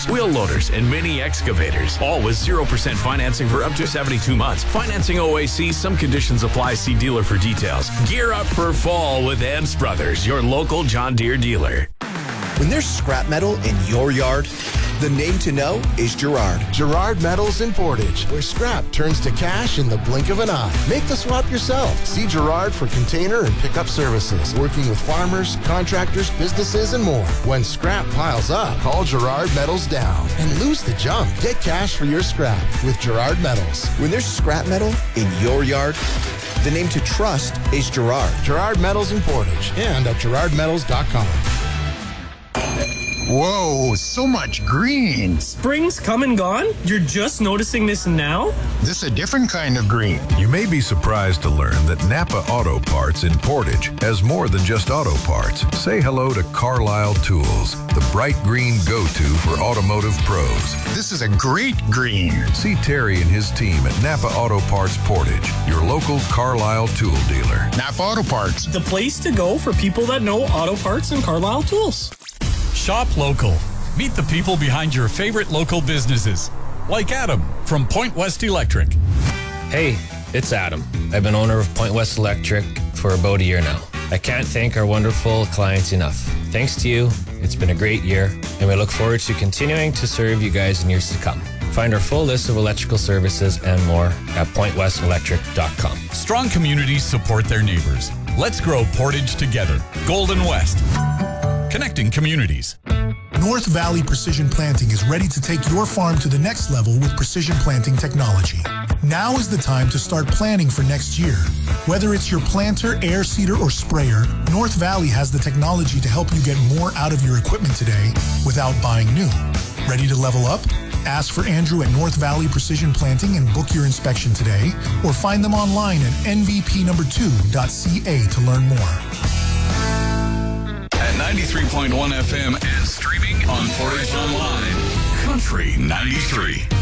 loaders, wheel loaders, and mini excavators. All with 0% financing for up to 72 months. Financing OAC, some conditions apply. See dealer for details. Gear up for fall with Ants Brothers, your local John Deere dealer. When there's scrap metal in your yard, the name to know is Girard. Girard Metals in Portage, where scrap turns to cash in the blink of an eye. Make the swap yourself. See Girard for container and pickup services, working with farmers, contractors, businesses, and more. When scrap piles up, call Girard Metals down and lose the jump. Get cash for your scrap with Girard Metals. When there's scrap metal in your yard, the name to trust is Girard. Girard Metals in Portage and at girardmetals.com. Whoa, so much green. Spring's come and gone? You're just noticing this now? This a different kind of green. You may be surprised to learn that Napa Auto Parts in Portage has more than just auto parts. Say hello to Carlisle Tools, the bright green go-to for automotive pros. This is a great green. See Terry and his team at Napa Auto Parts Portage, your local Carlisle tool dealer. Napa Auto Parts. The place to go for people that know auto parts and Carlisle tools. Shop local. Meet the people behind your favorite local businesses, like Adam from Point West Electric. Hey, it's Adam. I've been owner of Point West Electric for about a year now. I can't thank our wonderful clients enough. Thanks to you, it's been a great year, and we look forward to continuing to serve you guys in years to come. Find our full list of electrical services and more at pointwestelectric.com. Strong communities support their neighbors. Let's grow Portage together. Golden West. Connecting communities. North Valley Precision Planting is ready to take your farm to the next level with precision planting technology. Now is the time to start planning for next year. Whether it's your planter, air seeder, or sprayer, North Valley has the technology to help you get more out of your equipment today without buying new. Ready to level up? Ask for Andrew at North Valley Precision Planting and book your inspection today, or find them online at nvp2.ca to learn more. At 93.1 FM and streaming on Portage Online. Country 93.